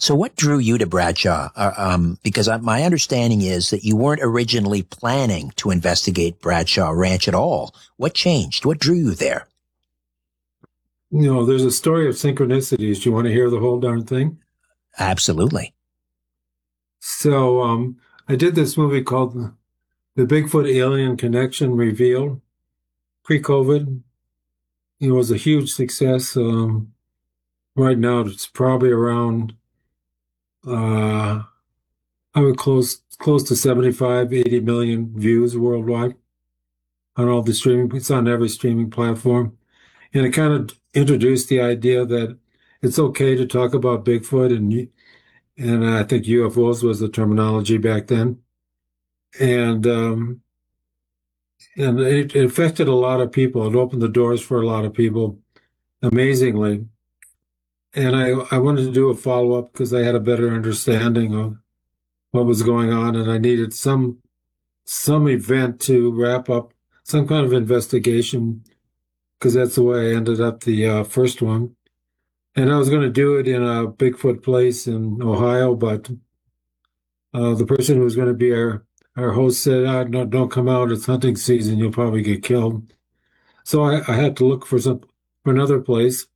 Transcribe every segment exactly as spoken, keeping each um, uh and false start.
So what drew you to Bradshaw? Uh, um, because I, my understanding is that you weren't originally planning to investigate Bradshaw Ranch at all. What changed? What drew you there? You know, there's a story of synchronicities. Do you want to hear the whole darn thing? Absolutely. So um, I did this movie called The Bigfoot Alien Connection Revealed pre-COVID. It was a huge success. Um, right now, it's probably around, uh, I would close close to seventy-five, eighty million views worldwide on all the streaming. It's on every streaming platform. And it kind of introduced the idea that it's okay to talk about Bigfoot, and and I think U F Os was the terminology back then. And um, and it, it affected a lot of people. It opened the doors for a lot of people, amazingly. And I, I wanted to do a follow-up because I had a better understanding of what was going on, and I needed some some event to wrap up some kind of investigation, because that's the way I ended up the uh, first one. And I was going to do it in a Bigfoot place in Ohio, but uh, the person who was going to be our, our host said, ah, no, don't come out, it's hunting season, you'll probably get killed. So I, I had to look for some for another place.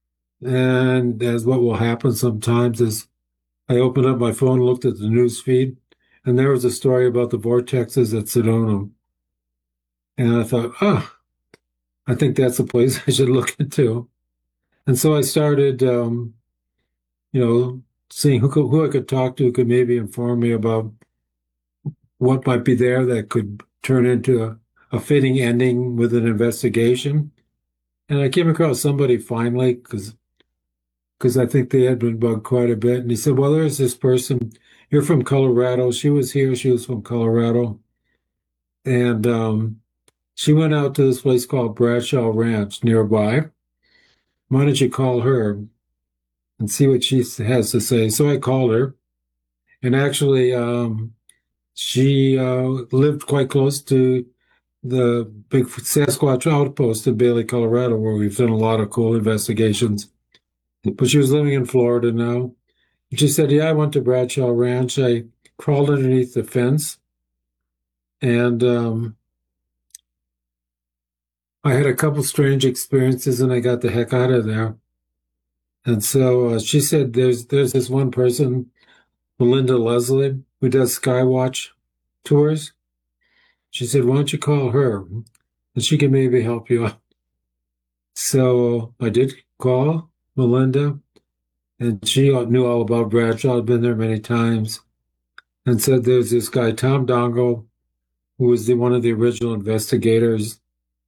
And as what will happen sometimes is I opened up my phone, looked at the news feed, and there was a story about the vortexes at Sedona. And I thought, oh, I think that's a place I should look into. And so I started, um, you know, seeing who, could, who I could talk to who could maybe inform me about what might be there that could turn into a, a fitting ending with an investigation. And I came across somebody finally, because because I think they had been bugged quite a bit. And he said, well, there's this person. You're from Colorado. She was here. She was from Colorado. And um, she went out to this place called Bradshaw Ranch nearby. Why don't you call her and see what she has to say? So I called her. And actually, um, she uh, lived quite close to the big Sasquatch outpost in Bailey, Colorado, where we've done a lot of cool investigations. But she was living in Florida now. And she said, yeah, I went to Bradshaw Ranch. I crawled underneath the fence. And um, I had a couple strange experiences, and I got the heck out of there. And so uh, she said, there's there's this one person, Melinda Leslie, who does Skywatch tours. She said, why don't you call her? And she can maybe help you out. So I did call Melinda, and she knew all about Bradshaw. I'd been there many times, and said there's this guy, Tom Dongo, who was the, one of the original investigators,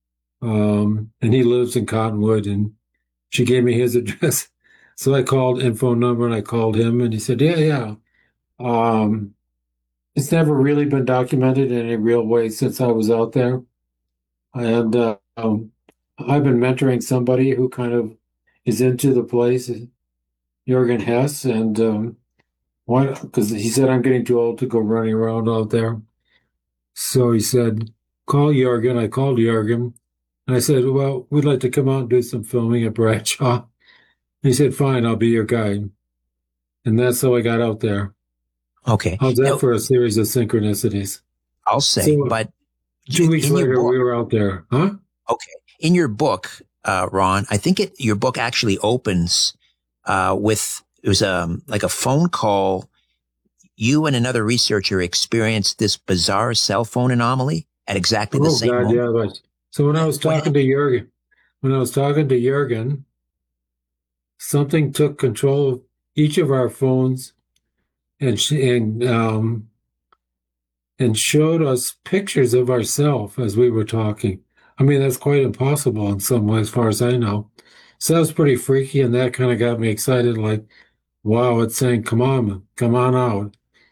um, and he lives in Cottonwood, and she gave me his address. So I called and phone number, and I called him, and he said, yeah, yeah. Um, it's never really been documented in any real way since I was out there. And uh, um, I've been mentoring somebody who kind of is into the place, Jürgen Hess, and um, why? Because he said I'm getting too old to go running around out there. So he said, call Jürgen. I called Jürgen, and I said, well, we'd like to come out and do some filming at Bradshaw. He said, fine, I'll be your guide. And that's how I got out there. Okay. How's that now, for a series of synchronicities? I'll say, so, but two weeks later, book, we were out there, huh? Okay. In your book, uh, Ron, I think it, your book actually opens uh, with, it was um, like a phone call. You and another researcher experienced this bizarre cell phone anomaly at exactly the oh, same God, moment. Yeah, right. So when I was talking to Jürgen, when I was talking to Jürgen, something took control of each of our phones and and um, and showed us pictures of ourselves as we were talking. I mean, that's quite impossible in some way, as far as I know. So that was pretty freaky, and that kind of got me excited. Like, wow, it's saying, "Come on, come on out."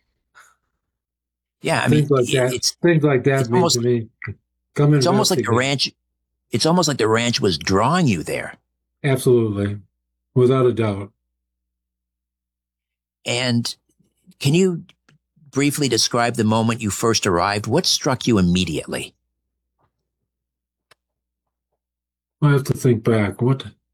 Yeah, I things mean, like that. It's things like that mean almost, to me. Come it's almost like the investigate. ranch. It's almost like the ranch was drawing you there. Absolutely, without a doubt. And can you briefly describe the moment you first arrived? What struck you immediately? I have to think back. What